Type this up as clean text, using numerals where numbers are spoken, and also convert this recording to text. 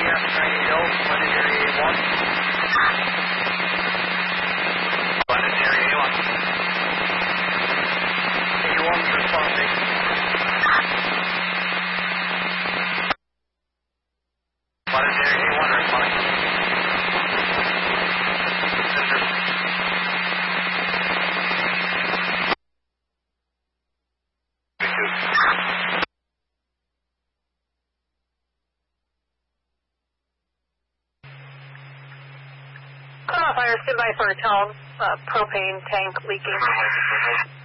Fire, stand by for a tone. Propane tank leaking.